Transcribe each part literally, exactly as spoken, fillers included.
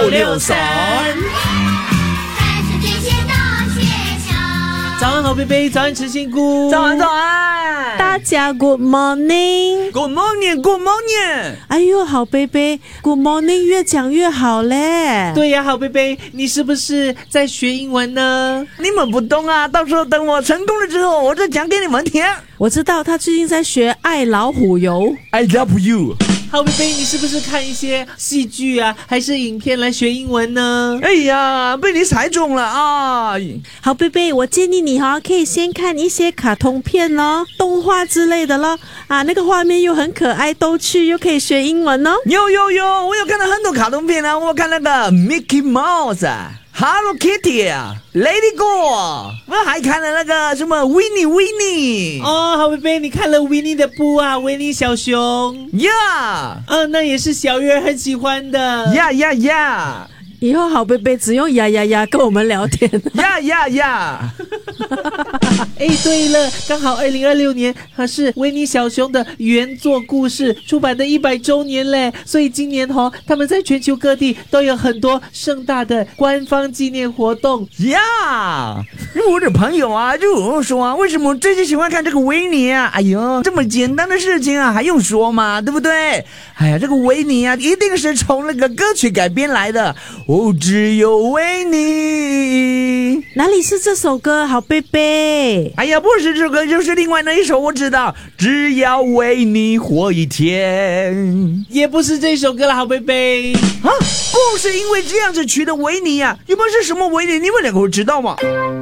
六六三。早安好贝贝，早安吃仙姑， 早安早安， 大家 Good morning Good morning Good morning。 哎呦好贝贝 Good morning 越讲越好嘞。 对呀，好贝贝，你是不是在学英文呢？ 你们不懂啊，到时候等我成功了之后，我再讲给你们听。 我知道他最近在学爱老虎油。 I love you。 好贝贝，你是不是看一些戏剧啊，还是影片来学英文呢？ 哎呀，被你猜中了啊！ 好贝贝，我建议你哈、哦，可以先看一些卡通片哦，动画之类的咯。啊，那个画面又很可爱逗趣，又可以学英文哦。 有有有，我有看到很多卡通片啊，我看那个 Mickey Mouse、Hello Kitty、Lady Go， 我还看了那个什么 Winnie Winnie。 哦，好贝贝，你看了维尼的布啊，维尼小熊呀， 嗯，那也是小鱼儿很喜欢的。 呀呀呀， 以后好贝贝只用呀呀呀跟我们聊天。 呀呀呀。 哎，对了，刚好二零二六年它是维尼小熊的原作故事出版的一百周年嘞，所以今年哦，他们在全球各地都有很多盛大的官方纪念活动呀。我的朋友啊，就有说啊，为什么我最近喜欢看这个维尼啊？哎呦，这么简单的事情啊，还用说吗？对不对？哎呀，这个维尼啊，一定是从那个歌曲改编来的。哦，只有维尼。 哪里是这首歌？好贝贝。 哎呀，不是这首歌，就是另外那一首，我知道。只要为你活一天。 也不是这首歌了，好贝贝啊，不是因为这样子取的维尼啊，有没有是什么维尼？你们两个会知道吗？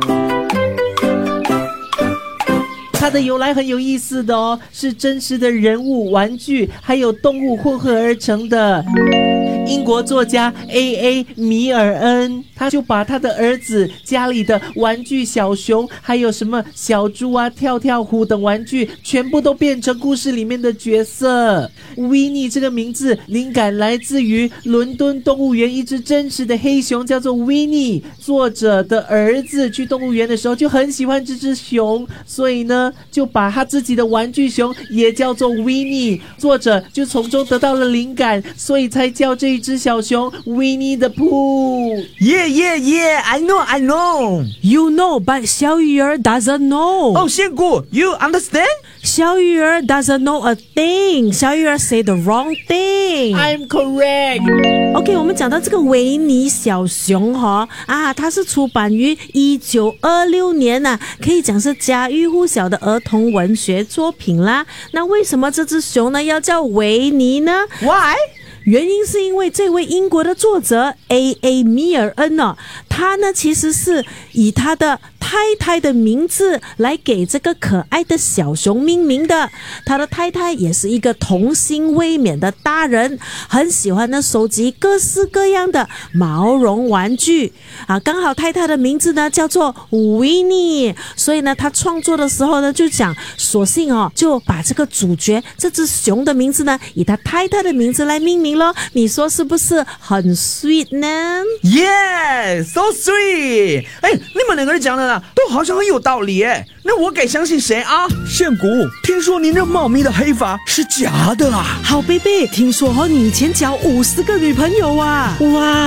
它的由来很有意思的哦，是真实的人物、玩具还有动物混合而成的。英国作家 A A 米尔恩，他就把他的儿子家里的玩具小熊，还有什么小猪啊、跳跳虎等玩具，全部都变成故事里面的角色。维尼这个名字灵感来自于伦敦动物园一只真实的黑熊，叫做维尼。作者的儿子去动物园的时候就很喜欢这只熊，所以呢，就把他自己的玩具熊也叫做维尼。作者就从中得到了灵感，所以才叫这一只小熊 Winnie the Pooh。 Yeah yeah yeah I know I know You know but 小鱼儿 doesn't know。 哦，仙姑 You understand？ 小鱼儿 doesn't know a thing。 小鱼儿 say the wrong thing。 I'm correct。 OK， 我们讲到这个维尼小熊哈、哦、啊，它是出版于一九二六年呐、啊，可以讲是家喻户晓的儿童文学作品啦。那为什么这只熊呢要叫维尼呢？ Why？ 原因是因为这位英国的作者 A A 米尔恩呢、哦，他呢其实是以他的太太的名字来给这个可爱的小熊命名的。他的太太也是一个童心未泯的大人，很喜欢呢收集各式各样的毛绒玩具啊。刚好太太的名字呢叫做维尼，所以呢他创作的时候呢就讲，索性哦就把这个主角这只熊的名字呢以他太太的名字来命名咯。你说是不是很 sweet 呢？ Yeah so sweet。 哎，你们两个人讲的都好像很有道理耶，那我该相信谁啊？仙姑，听说你那茂密的黑发是假的啊？ 好贝贝，听说哦你以前交五十个女朋友啊？哇！